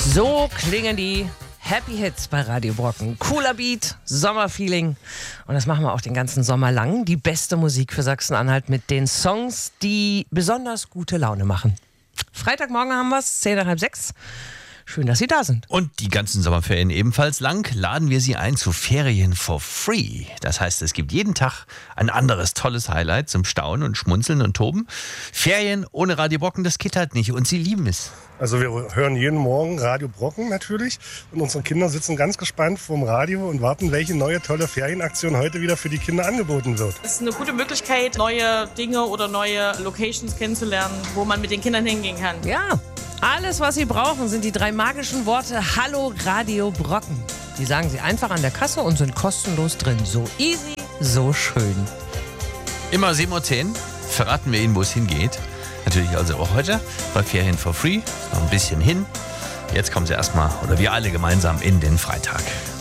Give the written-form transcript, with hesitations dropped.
So klingen die Happy Hits bei Radio Brocken. Cooler Beat, Sommerfeeling. Und das machen wir auch den ganzen Sommer lang. Die beste Musik für Sachsen-Anhalt mit den Songs, die besonders gute Laune machen. Freitagmorgen haben wir es, 5:10. Schön, dass Sie da sind. Und die ganzen Sommerferien ebenfalls lang laden wir Sie ein zu Ferien for Free. Das heißt, es gibt jeden Tag ein anderes tolles Highlight zum Staunen und Schmunzeln und Toben. Ferien ohne Radio Brocken, das geht halt nicht und Sie lieben es. Also wir hören jeden Morgen Radio Brocken natürlich und unsere Kinder sitzen ganz gespannt vorm Radio und warten, welche neue tolle Ferienaktion heute wieder für die Kinder angeboten wird. Es ist eine gute Möglichkeit, neue Dinge oder neue Locations kennenzulernen, wo man mit den Kindern hingehen kann. Ja, alles, was Sie brauchen, sind die 3 magischen Worte Hallo Radio Brocken. Die sagen Sie einfach an der Kasse und sind kostenlos drin. So easy, so schön. Immer 7:10 Uhr verraten wir Ihnen, wo es hingeht. Natürlich also auch heute bei Ferien for Free. Noch ein bisschen hin. Jetzt kommen Sie erstmal, oder wir alle gemeinsam, in den Freitag.